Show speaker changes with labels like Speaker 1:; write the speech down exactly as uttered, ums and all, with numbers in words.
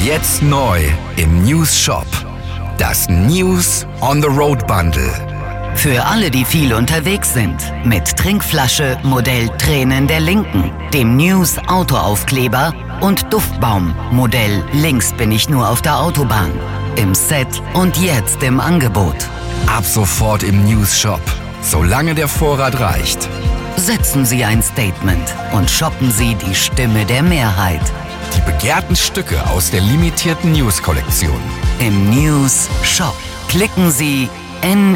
Speaker 1: Jetzt neu im News Shop. Das News on the Road Bundle.
Speaker 2: Für alle, die viel unterwegs sind. Mit Trinkflasche Modell Tränen der Linken, dem News Autoaufkleber und Duftbaum Modell Links bin ich nur auf der Autobahn. Im Set und jetzt im Angebot.
Speaker 1: Ab sofort im News Shop, solange der Vorrat reicht.
Speaker 2: Setzen Sie ein Statement und shoppen Sie die Stimme der Mehrheit.
Speaker 1: Die begehrten Stücke aus der limitierten News-Kollektion.
Speaker 2: Im News Shop klicken Sie N